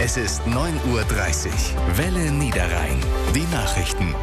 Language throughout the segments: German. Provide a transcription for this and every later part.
Es ist 9:30 Uhr. Welle Niederrhein. Die Nachrichten.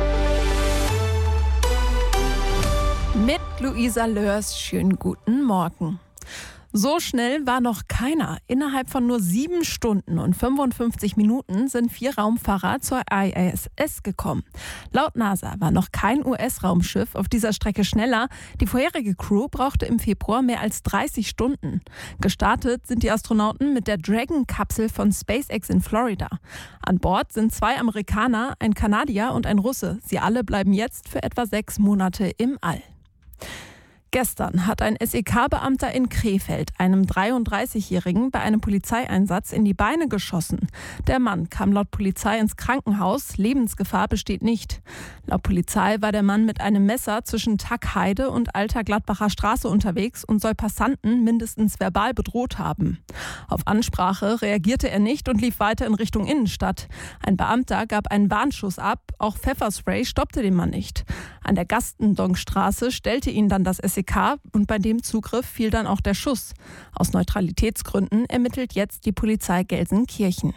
Mit Luisa Lörs, schönen guten Morgen. So schnell war noch keiner. Innerhalb von nur 7 Stunden und 55 Minuten sind 4 Raumfahrer zur ISS gekommen. Laut NASA war noch kein US-Raumschiff auf dieser Strecke schneller. Die vorherige Crew brauchte im Februar mehr als 30 Stunden. Gestartet sind die Astronauten mit der Dragon-Kapsel von SpaceX in Florida. An Bord sind 2 Amerikaner, ein Kanadier und ein Russe. Sie alle bleiben jetzt für etwa 6 Monate im All. Gestern hat ein SEK-Beamter in Krefeld einem 33-Jährigen bei einem Polizeieinsatz in die Beine geschossen. Der Mann kam laut Polizei ins Krankenhaus. Lebensgefahr besteht nicht. Laut Polizei war der Mann mit einem Messer zwischen Tackheide und Alter Gladbacher Straße unterwegs und soll Passanten mindestens verbal bedroht haben. Auf Ansprache reagierte er nicht und lief weiter in Richtung Innenstadt. Ein Beamter gab einen Warnschuss ab. Auch Pfefferspray stoppte den Mann nicht. An der Gastendonkstraße stellte ihn dann das SEK und bei dem Zugriff fiel dann auch der Schuss. Aus Neutralitätsgründen ermittelt jetzt die Polizei Gelsenkirchen.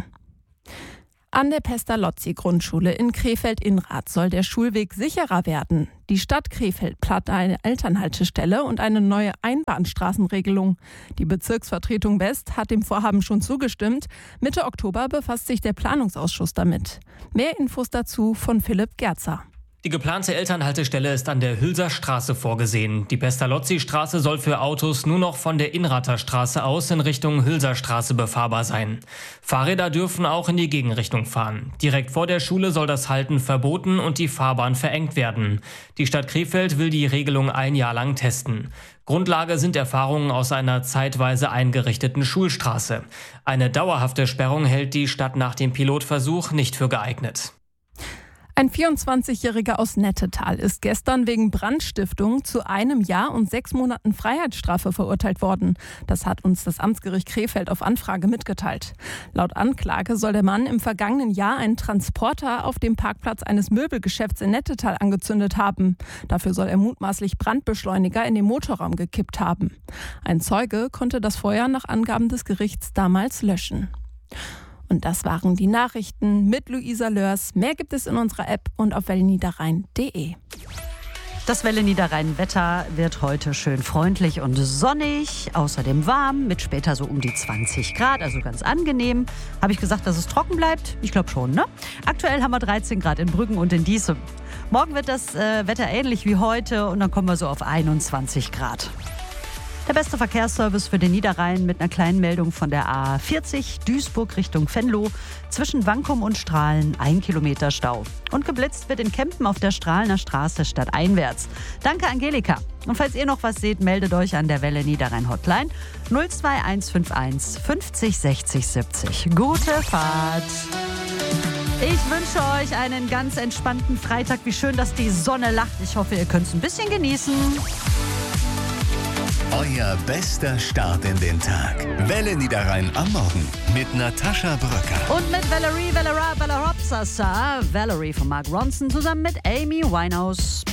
An der Pestalozzi-Grundschule in Krefeld-Innrath soll der Schulweg sicherer werden. Die Stadt Krefeld plant eine Elternhaltestelle und eine neue Einbahnstraßenregelung. Die Bezirksvertretung West hat dem Vorhaben schon zugestimmt. Mitte Oktober befasst sich der Planungsausschuss damit. Mehr Infos dazu von Philipp Gerzer. Die geplante Elternhaltestelle ist an der Hülser Straße vorgesehen. Die Pestalozzi-Straße soll für Autos nur noch von der Innrather Straße aus in Richtung Hülser Straße befahrbar sein. Fahrräder dürfen auch in die Gegenrichtung fahren. Direkt vor der Schule soll das Halten verboten und die Fahrbahn verengt werden. Die Stadt Krefeld will die Regelung 1 Jahr lang testen. Grundlage sind Erfahrungen aus einer zeitweise eingerichteten Schulstraße. Eine dauerhafte Sperrung hält die Stadt nach dem Pilotversuch nicht für geeignet. Ein 24-Jähriger aus Nettetal ist gestern wegen Brandstiftung zu 1 Jahr und 6 Monaten Freiheitsstrafe verurteilt worden. Das hat uns das Amtsgericht Krefeld auf Anfrage mitgeteilt. Laut Anklage soll der Mann im vergangenen Jahr einen Transporter auf dem Parkplatz eines Möbelgeschäfts in Nettetal angezündet haben. Dafür soll er mutmaßlich Brandbeschleuniger in den Motorraum gekippt haben. Ein Zeuge konnte das Feuer nach Angaben des Gerichts damals löschen. Und das waren die Nachrichten mit Luisa Lörs. Mehr gibt es in unserer App und auf welleniederrhein.de. Das Welle Niederrhein Wetter wird heute schön freundlich und sonnig, außerdem warm mit später so um die 20 Grad, also ganz angenehm. Habe ich gesagt, dass es trocken bleibt? Ich glaube schon, ne? Aktuell haben wir 13 Grad in Brüggen und in Diesem. Morgen wird das Wetter ähnlich wie heute und dann kommen wir so auf 21 Grad. Der beste Verkehrsservice für den Niederrhein mit einer kleinen Meldung von der A40 Duisburg Richtung Venlo. Zwischen Wankum und Strahlen 1 Kilometer Stau. Und geblitzt wird in Kempen auf der Strahlener Straße stadteinwärts. Danke, Angelika. Und falls ihr noch was seht, meldet euch an der Welle Niederrhein Hotline 02151 50 60 70. Gute Fahrt! Ich wünsche euch einen ganz entspannten Freitag. Wie schön, dass die Sonne lacht. Ich hoffe, ihr könnt es ein bisschen genießen. Euer bester Start in den Tag. Welle Niederrhein am Morgen mit Natascha Bröcker. Und mit Valerie von Mark Ronson zusammen mit Amy Winehouse.